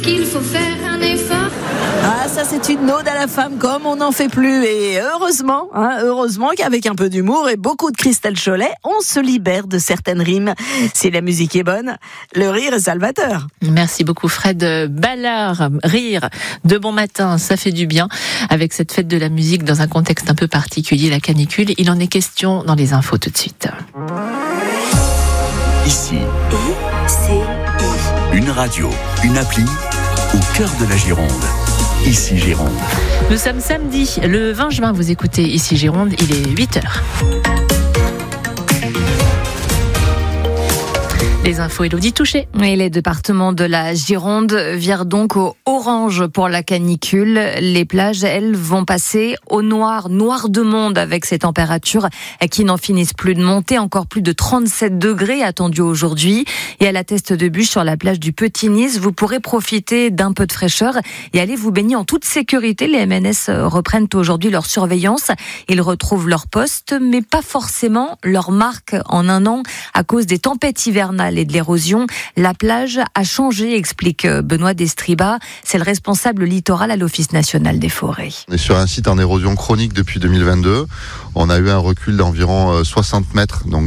Qu'il faut faire un effort. Ah, ça c'est une ode à la femme comme on n'en fait plus. Et heureusement qu'avec un peu d'humour et beaucoup de Christelle Cholet, on se libère de certaines rimes. Si la musique est bonne, le rire est salvateur. Merci beaucoup Fred Ballard. Rire de bon matin, ça fait du bien. Avec cette fête de la musique dans un contexte un peu particulier, la canicule, il en est question dans les infos tout de suite. Ici, une radio, une appli au cœur de la Gironde. Ici Gironde. Nous sommes samedi, le 20 juin, vous écoutez Ici Gironde, il est 8h. Les infos, Élodie Touché. Et les départements de la Gironde virent donc au orange pour la canicule. Les plages, elles, vont passer au noir de monde avec ces températures qui n'en finissent plus de monter. Encore plus de 37 degrés attendus aujourd'hui. Et à la Teste de Bûche, sur la plage du Petit-Nice, vous pourrez profiter d'un peu de fraîcheur et aller vous baigner en toute sécurité. Les MNS reprennent aujourd'hui leur surveillance. Ils retrouvent leur poste, mais pas forcément leur marque en un an à cause des tempêtes hivernales et de l'érosion. La plage a changé, explique Benoît Destriba. C'est le responsable littoral à l'Office national des forêts. On est sur un site en érosion chronique depuis 2022. On a eu un recul d'environ 60 mètres. Donc